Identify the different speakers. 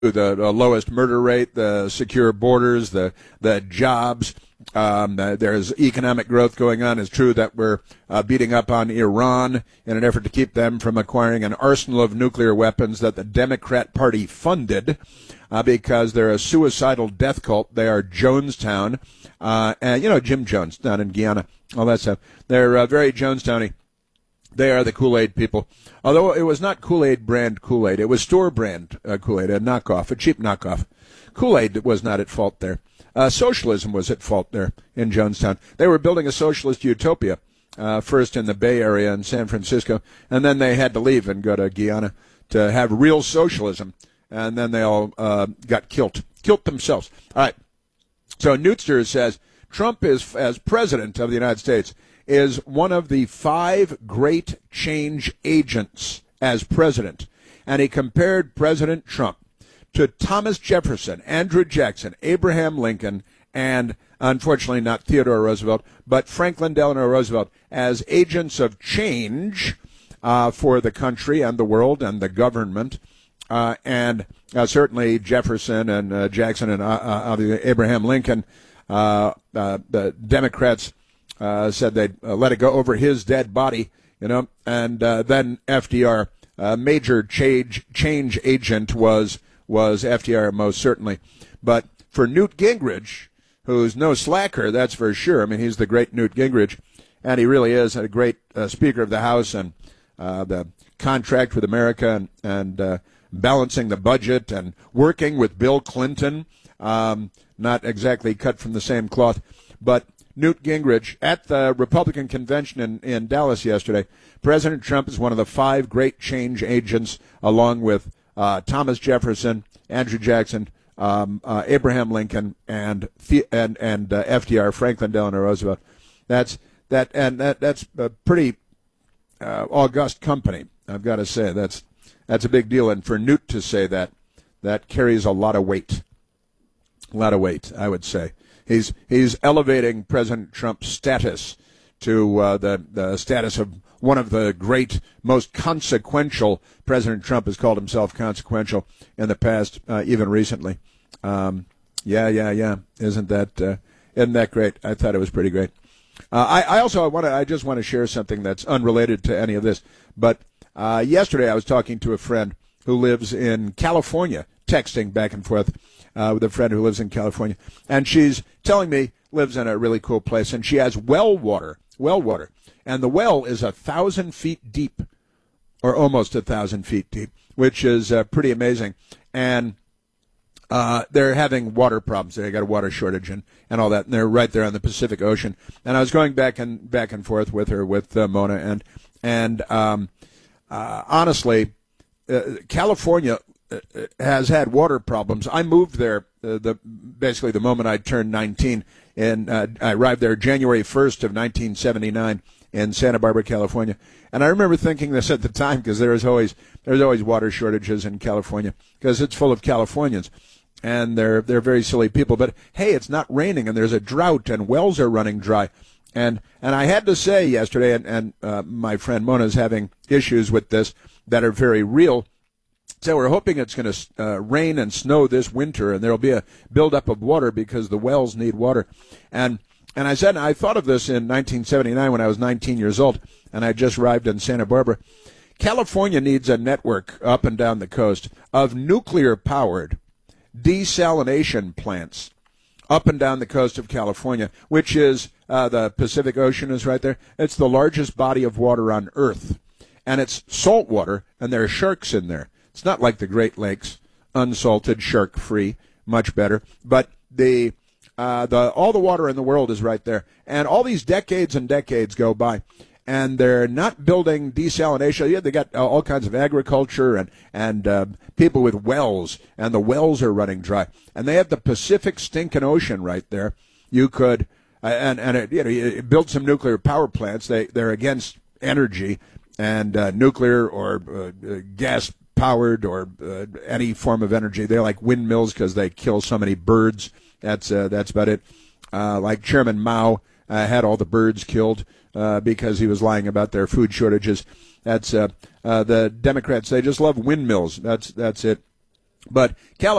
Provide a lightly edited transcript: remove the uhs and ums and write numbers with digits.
Speaker 1: the lowest murder rate, the secure borders, the jobs. There's economic growth going on. It's true that we're beating up on Iran in an effort to keep them from acquiring an arsenal of nuclear weapons that the Democrat Party funded because they're a suicidal death cult. They are Jonestown. And, Jim Jones down in Guyana, all that stuff. They're very Jonestowny. They are the Kool-Aid people. Although it was not Kool-Aid brand Kool-Aid. It was store brand Kool-Aid, a knockoff, a cheap knockoff. Kool-Aid was not at fault there. Socialism was at fault there in Jonestown. They were building a socialist utopia, first in the Bay Area in San Francisco, and then they had to leave and go to Guyana to have real socialism. And then they all got killed themselves. All right. So Neutster says Trump is, as president of the United States, is one of the 5 great change agents as president. And he compared President Trump to Thomas Jefferson, Andrew Jackson, Abraham Lincoln, and unfortunately not Theodore Roosevelt, but Franklin Delano Roosevelt as agents of change for the country and the world and the government. And certainly Jefferson and Jackson and Abraham Lincoln, the Democrats said they'd let it go over his dead body, and then FDR, major change agent was FDR most certainly. But for Newt Gingrich, who's no slacker, that's for sure. I mean, he's the great Newt Gingrich, and he really is a great Speaker of the House, and the contract with America and balancing the budget and working with Bill Clinton, not exactly cut from the same cloth. But Newt Gingrich, at the Republican convention in Dallas yesterday, President Trump is one of the 5 great change agents, along with Thomas Jefferson, Andrew Jackson, Abraham Lincoln, and FDR, Franklin Delano Roosevelt. That's a pretty august company, I've got to say. That's a big deal, and for Newt to say that carries a lot of weight. A lot of weight, I would say. He's elevating President Trump's status to the status of one of the great, most consequential. President Trump has called himself consequential in the past, even recently. Yeah. Isn't that great? I thought it was pretty great. I just want to share something that's unrelated to any of this, but yesterday I was talking to a friend who lives in California, texting back and forth with a friend who lives in California, and she's telling me lives in a really cool place, and she has well water, and the well is 1,000 feet deep, or almost 1,000 feet deep, which is pretty amazing, and they're having water problems. They got a water shortage and all that, and they're right there on the Pacific Ocean. And I was going back and forth with her, with Mona, and honestly, California has had water problems. I moved there basically the moment I turned 19, and I arrived there January 1st of 1979 in Santa Barbara, California. And I remember thinking this at the time, because there's always water shortages in California because it's full of Californians. And they're very silly people. But hey, it's not raining, and there's a drought, and wells are running dry. And I had to say yesterday, and my friend Mona's having issues with this that are very real. So we're hoping it's going to rain and snow this winter, and there'll be a buildup of water because the wells need water. And I said, I thought of this in 1979 when I was 19 years old, and I just arrived in Santa Barbara. California needs a network up and down the coast of nuclear-powered desalination plants up and down the coast of California, which is the Pacific Ocean is right there. It's the largest body of water on Earth, and it's salt water, and there are sharks in there. It's not like the Great Lakes, unsalted, shark-free, much better. But all the water in the world is right there, and all these decades and decades go by, and they're not building desalination. Yeah, they got all kinds of agriculture and people with wells, and the wells are running dry. And they have the Pacific stinking ocean right there. You could you build some nuclear power plants. They're against energy and nuclear or gas powered or any form of energy. They're like windmills because they kill so many birds. That's about it. Like Chairman Mao had all the birds killed because he was lying about their food shortages. That's the Democrats. They just love windmills. That's it. But California